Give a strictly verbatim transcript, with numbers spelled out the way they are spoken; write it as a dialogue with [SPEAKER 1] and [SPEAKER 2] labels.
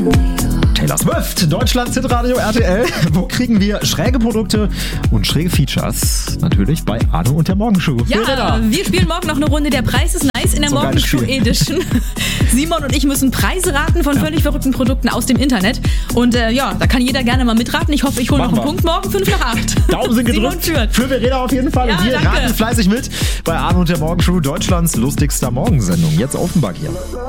[SPEAKER 1] Taylor Swift, Deutschlands Hitradio R T L. Wo kriegen wir schräge Produkte und schräge Features? Natürlich bei Arno und der Morgenshow.
[SPEAKER 2] Ja, Verena. Wir spielen morgen noch eine Runde. Der Preis ist nice in der so Morgenshow Edition. Simon und ich müssen Preise raten von ja. völlig verrückten Produkten aus dem Internet. Und äh, ja, da kann jeder gerne mal mitraten. Ich hoffe, ich hole noch einen wir. Punkt morgen. fünf nach acht.
[SPEAKER 1] Daumen sind gedrückt. Für Verena auf jeden Fall. Ja, und wir danke. raten fleißig mit bei Arno und der Morgenshow, Deutschlands lustigster Morgensendung. Jetzt Offenbach hier.